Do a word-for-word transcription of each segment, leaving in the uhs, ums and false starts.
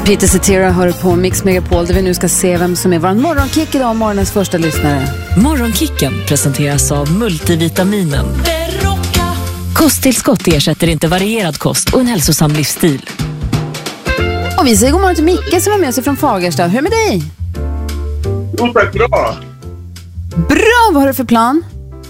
Peter Cetera hör på Mix Megapol där vi nu ska se vem som är vår morgonkick idag, morgonens första lyssnare. Morgonkicken presenteras av multivitaminen. Kosttillskott ersätter inte varierad kost och en hälsosam livsstil. Och vi säger god morgon till Micke som är med sig från Fagersta. Hur är det med dig? Jo, tack, bra. Bra, vad har du för plan?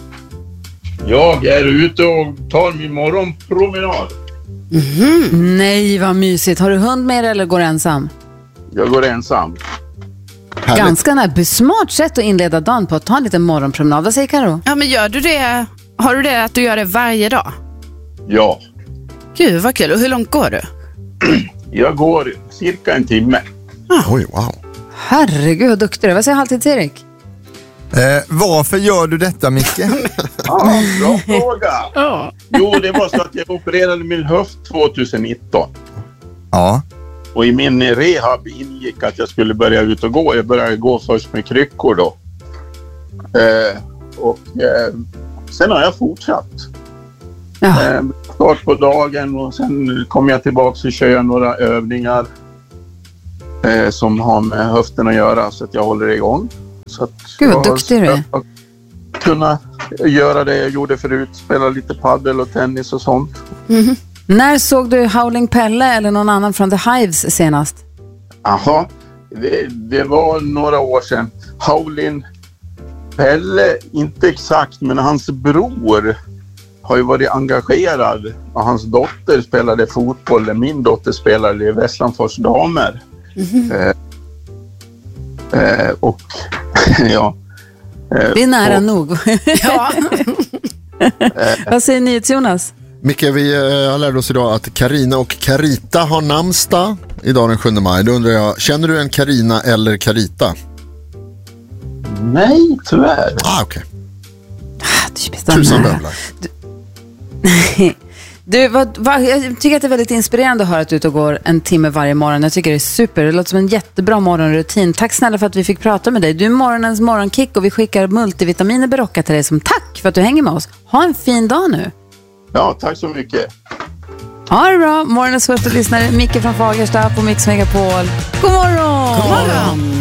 Jag är ute och tar min morgonpromenad. Mm. Nej, vad mysigt. Har du hund med dig eller går du ensam? Jag går ensam. Härligt. Ganska nära. Smart sätt att inleda dagen på att ta en liten morgonpromenad. Vad säger Karo? Ja, men gör du det? Har du det att du gör det varje dag? Ja. Gud, vad kul. Och hur långt går du? Jag går cirka en timme. Oj, wow. Herregud, vad duktig du är. Vad säger Halvtids-Erik? Eh, varför gör du detta, Micke? Ja, bra fråga. Ja. Jo, det var så att jag opererade min höft tjugonitton. Ja. Och i min rehab ingick att jag skulle börja ut och gå. Jag började gå först med kryckor då. Eh, och eh, sen har jag fortsatt. Ja. Eh, start på dagen och sen kommer jag tillbaka och kör några övningar eh, som har med höften att göra så att jag håller igång. Så att Gud, vad jag duktig du är. ska kunna göra det jag gjorde förut. Spela lite paddel och tennis och sånt. Mm-hmm. När såg du Howling Pelle eller någon annan från The Hives senast? Jaha, det, det var några år sedan. Howling Pelle, inte exakt, men hans bror har ju varit engagerad. Och hans dotter spelade fotboll. Min dotter spelade i Västlandfors damer. Mm-hmm. Eh, eh, och ja. Eh, det är nära och, nog. Ja. Vad säger ni, Jonas? Micke, vi har lärt oss idag att Karina och Carita har namnsdag idag den sjunde maj. Då undrar jag, känner du en Karina eller Carita? Nej, tyvärr. Ah, okej. Okay. Tusen bövlar. Du, vad, vad, jag tycker att det är väldigt inspirerande att höra att du är ute och går en timme varje morgon. Jag tycker det är super. Det låter som en jättebra morgonrutin. Tack snälla för att vi fick prata med dig. Du är morgonens morgonkick och vi skickar multivitaminer Berocca till dig som tack för att du hänger med oss. Ha en fin dag nu. Ja, tack så mycket. Ha det bra. Morgonens första lyssnare, Micke från Fagersta på Mix Megapol. God morgon! God morgon!